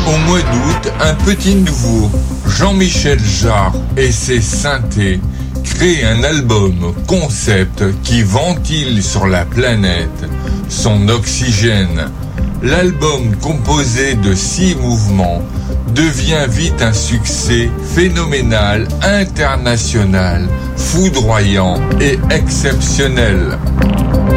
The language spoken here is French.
Au mois d'août, un petit nouveau, Jean-Michel Jarre et ses synthés, crée un album concept qui ventile sur la planète son oxygène. L'album, composé de 6 mouvements, devient vite un succès phénoménal, international, foudroyant et exceptionnel.